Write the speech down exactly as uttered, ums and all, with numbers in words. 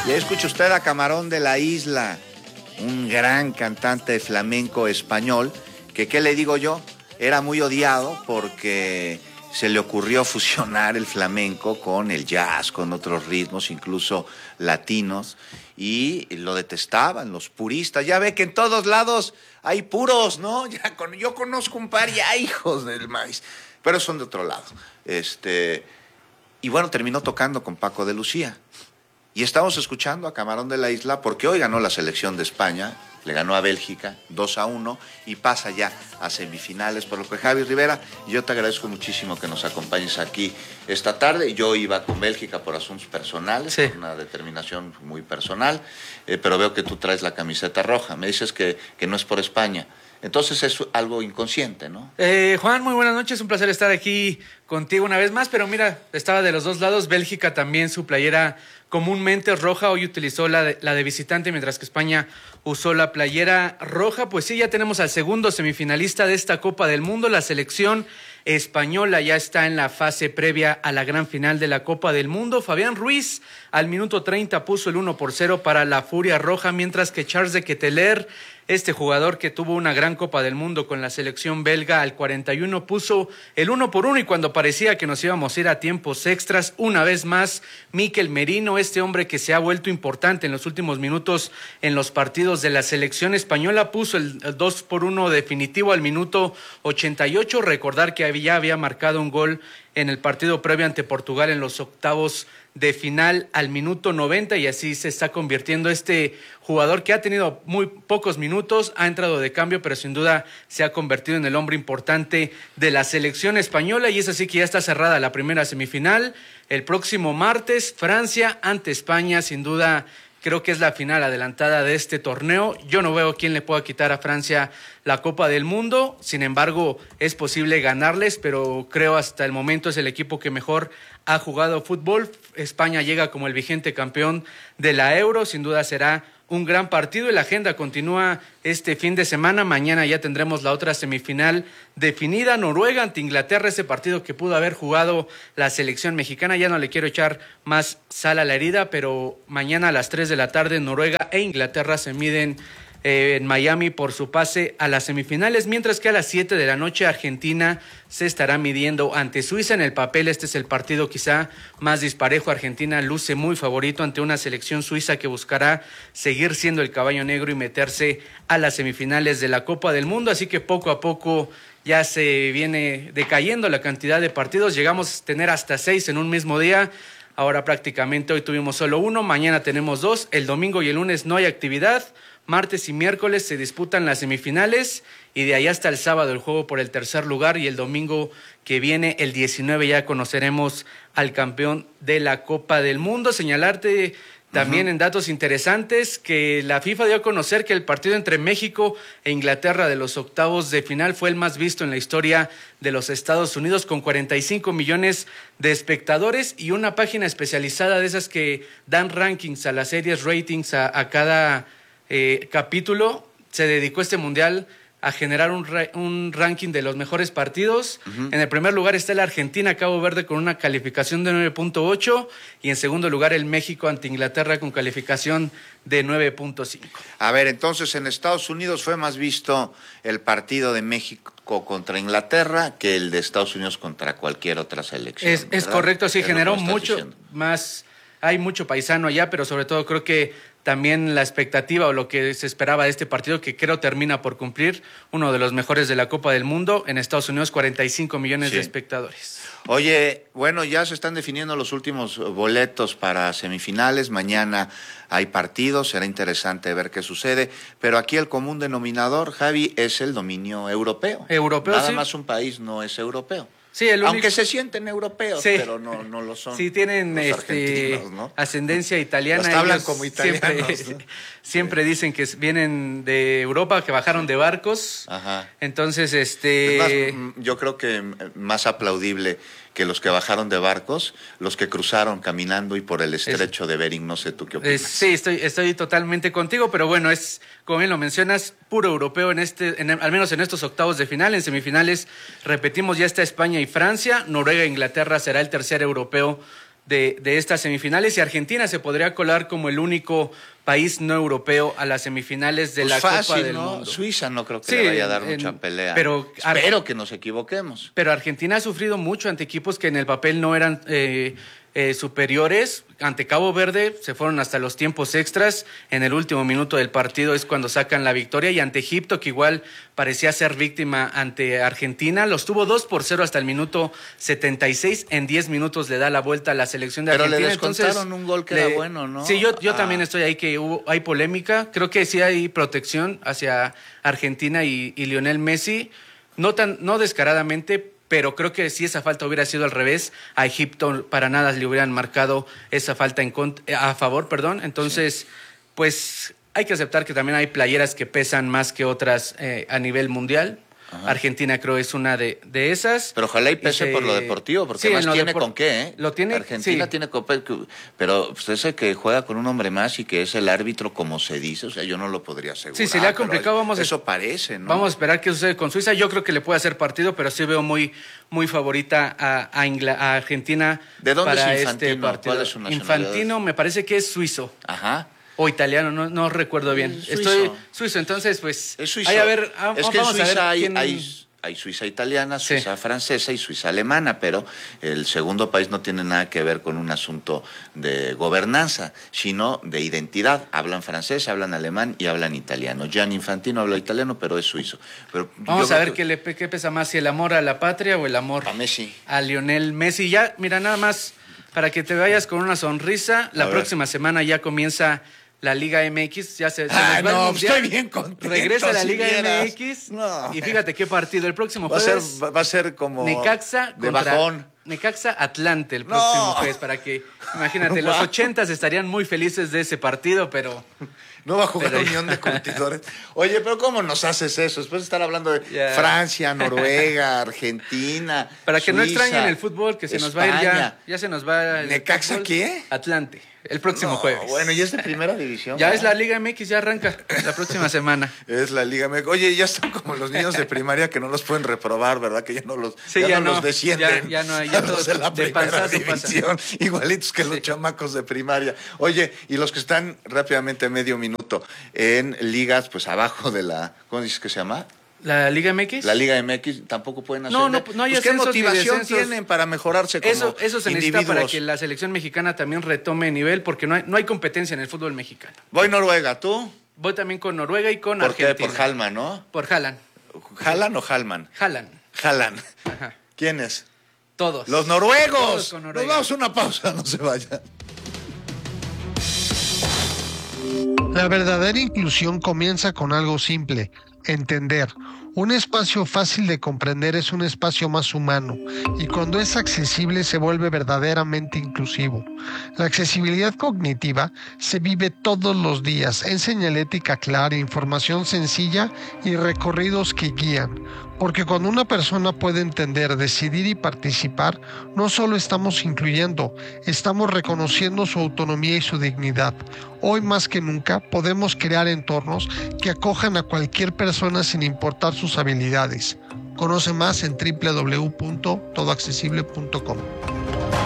Ya escucha usted a Camarón de la Isla, un gran cantante de flamenco español, que qué le digo yo, era muy odiado porque se le ocurrió fusionar el flamenco con el jazz, con otros ritmos, incluso latinos, y lo detestaban los puristas. Ya ve que en todos lados hay puros, ¿no? Ya con, yo conozco un par ya hijos del maíz, pero son de otro lado. Este, y bueno, terminó tocando con Paco de Lucía. Y estamos escuchando a Camarón de la Isla porque hoy ganó la selección de España, le ganó a Bélgica dos a uno y pasa ya a semifinales, por lo que Javi Rivera, yo te agradezco muchísimo que nos acompañes aquí esta tarde. Yo iba con Bélgica por asuntos personales, sí, por una determinación muy personal, eh, pero veo que tú traes la camiseta roja, me dices que, que no es por España. Entonces es algo inconsciente, ¿no? Eh, Juan, muy buenas noches, un placer estar aquí contigo una vez más, pero mira, estaba de los dos lados. Bélgica también, su playera comúnmente es roja, hoy utilizó la de, la de visitante, mientras que España usó la playera roja. Pues sí, ya tenemos al segundo semifinalista de esta Copa del Mundo. La selección española ya está en la fase previa a la gran final de la Copa del Mundo. Fabián Ruiz al minuto treinta puso el uno por cero para la Furia Roja, mientras que Charles de Ketelaere, este jugador que tuvo una gran Copa del Mundo con la selección belga, al cuarenta y uno puso el uno por uno, y cuando parecía que nos íbamos a ir a tiempos extras, una vez más, Mikel Merino, este hombre que se ha vuelto importante en los últimos minutos en los partidos de la selección española, puso el dos por uno definitivo al minuto ochenta y ocho. Recordar que ya había marcado un gol en el partido previo ante Portugal en los octavos de final al minuto noventa, y así se está convirtiendo este jugador que ha tenido muy pocos minutos, ha entrado de cambio, pero sin duda se ha convertido en el hombre importante de la selección española, y es así que ya está cerrada la primera semifinal. El próximo martes, Francia ante España, sin duda creo que es la final adelantada de este torneo. Yo no veo quién le pueda quitar a Francia la Copa del Mundo, sin embargo es posible ganarles, pero creo hasta el momento es el equipo que mejor ha jugado fútbol. España llega como el vigente campeón de la Euro, sin duda será un gran partido, y la agenda continúa este fin de semana. Mañana ya tendremos la otra semifinal definida, Noruega ante Inglaterra, ese partido que pudo haber jugado la selección mexicana. Ya no le quiero echar más sal a la herida, pero mañana a las tres de la tarde Noruega e Inglaterra se miden eh, en Miami por su pase a las semifinales, mientras que a las siete de la noche Argentina se estará midiendo ante Suiza. En el papel este es el partido quizá más disparejo. Argentina luce muy favorito ante una selección suiza que buscará seguir siendo el caballo negro y meterse a las semifinales de la Copa del Mundo, así que poco a poco ya se viene decayendo la cantidad de partidos. Llegamos a tener hasta seis en un mismo día. Ahora prácticamente hoy tuvimos solo uno, mañana tenemos dos, el domingo y el lunes no hay actividad. Martes y miércoles se disputan las semifinales, y de ahí hasta el sábado el juego por el tercer lugar, y el domingo que viene, el diecinueve, ya conoceremos al campeón de la Copa del Mundo. Señalarte también uh-huh. en datos interesantes que la FIFA dio a conocer que el partido entre México e Inglaterra de los octavos de final fue el más visto en la historia de los Estados Unidos, con cuarenta y cinco millones de espectadores, y una página especializada de esas que dan rankings a las series, ratings a, a cada Eh, capítulo, se dedicó este mundial a generar un, ra- un ranking de los mejores partidos. Uh-huh. En el primer lugar está el Argentina Cabo Verde con una calificación de nueve punto ocho, y en segundo lugar el México ante Inglaterra con calificación de nueve punto cinco. A ver, entonces en Estados Unidos fue más visto el partido de México contra Inglaterra que el de Estados Unidos contra cualquier otra selección. Es, es correcto, sí, es generó mucho diciendo. más, hay mucho paisano allá, pero sobre todo creo que también la expectativa o lo que se esperaba de este partido, que creo termina por cumplir, uno de los mejores de la Copa del Mundo. En Estados Unidos, cuarenta y cinco millones sí. de espectadores. Oye, bueno, ya se están definiendo los últimos boletos para semifinales. Mañana hay partidos, será interesante ver qué sucede. Pero aquí el común denominador, Javi, es el dominio europeo. Europeo, Nada sí. más un país no es europeo. Sí, el único... Aunque se sienten europeos, sí. pero no, no lo son. Sí, tienen este, ¿no? ascendencia italiana. Los hablan como italianos. Siempre, ¿no? siempre sí. dicen que vienen de Europa, que bajaron de barcos. Ajá. Entonces, este... Es más, yo creo que más aplaudible que los que bajaron de barcos, los que cruzaron caminando y por el estrecho es, de Bering. No sé tú qué opinas. Es, sí, estoy, estoy totalmente contigo, pero bueno, es, como bien lo mencionas, puro europeo en este, en, al menos en estos octavos de final. En semifinales, repetimos, ya está España y Francia. Noruega e Inglaterra será el tercer europeo de, de estas semifinales y Argentina se podría colar como el único país no europeo a las semifinales de pues la fácil, Copa del ¿no? Mundo. Suiza no creo que Sí, le vaya a dar en, mucha pelea. Pero, Espero que nos equivoquemos. Pero Argentina ha sufrido mucho ante equipos que en el papel no eran eh, eh, superiores. Ante Cabo Verde se fueron hasta los tiempos extras. En el último minuto del partido es cuando sacan la victoria. Y ante Egipto, que igual parecía ser víctima ante Argentina, los tuvo dos por cero hasta el minuto setenta y seis. En diez minutos le da la vuelta a la selección de pero Argentina. Pero le descontaron Entonces, un gol que le, era bueno, ¿no? Sí, yo, yo ah. también estoy ahí que hubo, hay polémica. Creo que sí hay protección hacia Argentina y, y Lionel Messi. No, tan, no descaradamente, pero creo que si esa falta hubiera sido al revés, a Egipto para nada le hubieran marcado esa falta en cont- a favor, perdón. Entonces, sí. pues hay que aceptar que también hay playeras que pesan más que otras eh, a nivel mundial. Ajá. Argentina creo es una de, de esas. Pero ojalá y pese y, por lo deportivo, porque sí, más tiene depor- con qué, ¿eh? Lo tiene, Argentina sí. tiene con qué, pero usted es el que juega con un hombre más y que es el árbitro como se dice, o sea, yo no lo podría asegurar. Sí, se le ha complicado, vamos a, eso parece, ¿no? Vamos a esperar qué sucede con Suiza. Yo creo que le puede hacer partido, pero sí veo muy, muy favorita a, a, Ingl- a Argentina. ¿De dónde para es Infantino? Este partido. ¿Cuál es su nacionalidad? Infantino me parece que es suizo. Ajá. O italiano, no, no recuerdo bien. Suizo. Estoy suizo, entonces pues. Es suizo. Hay a ver, a, es que vamos en Suiza a ver hay, quién... hay, hay Suiza italiana, Suiza sí. francesa y Suiza alemana, pero el segundo país no tiene nada que ver con un asunto de gobernanza, sino de identidad. Hablan francés, hablan alemán y hablan italiano. Gianni Infantino habla italiano, pero es suizo. Pero vamos a ver que... qué, le, qué pesa más, si el amor a la patria o el amor a Messi. A Lionel Messi. Ya, mira, nada más para que te vayas con una sonrisa. La a próxima ver. semana ya comienza la Liga M X, ya se, se ah, nos va no, el mundial. Estoy bien contento. Regresa la si Liga vieras. M X no. y fíjate qué partido el próximo va jueves. A ser, va a ser como Necaxa de contra bajón. Necaxa Atlante el próximo no. jueves para que imagínate los ochentas estarían muy felices de ese partido, pero no va a jugar pero... Unión de Curtidores. Oye, pero ¿cómo nos haces eso? Después de estar hablando de yeah. Francia, Noruega, Argentina, para que Suiza, no extrañen el fútbol, que se España. nos va a ir ya, ya se nos va el ¿Necaxa fútbol. qué? Atlante, el próximo no, jueves. Bueno, y es de primera división. Ya ¿no? es la Liga M X, ya arranca la próxima semana. Es la Liga M X. Oye, ya están como los niños de primaria que no los pueden reprobar, ¿verdad? Que ya no los, sí, ya ya no no, los descienden. Ya, ya no hay, ya todos de la de primera división, pasa. Igualitos que sí. los chamacos de primaria. Oye, y los que están rápidamente medio minuto en ligas, pues abajo de la, ¿cómo dices que se llama? ¿La Liga M X? La Liga M X tampoco pueden hacer. No, no, no hay pues ¿qué motivación descensos? tienen para mejorarse como Eso, eso se individuos? necesita para que la selección mexicana también retome nivel, porque no hay, no hay competencia en el fútbol mexicano. Voy Noruega, ¿tú? Voy también con Noruega y con ¿Por Argentina. qué? Por Halman, ¿no? Por Haaland. ¿Haaland o Halman? Haaland. Haaland. Ajá. ¿Quiénes? Todos. Los noruegos. Todos con Noruega. Nos vamos a una pausa, no se vayan. La verdadera inclusión comienza con algo simple, entender. Un espacio fácil de comprender es un espacio más humano y cuando es accesible se vuelve verdaderamente inclusivo. La accesibilidad cognitiva se vive todos los días en señalética clara, información sencilla y recorridos que guían. Porque cuando una persona puede entender, decidir y participar, no solo estamos incluyendo, estamos reconociendo su autonomía y su dignidad. Hoy más que nunca podemos crear entornos que acojan a cualquier persona sin importar sus habilidades. Conoce más en doble u doble u doble u punto todo accesible punto com.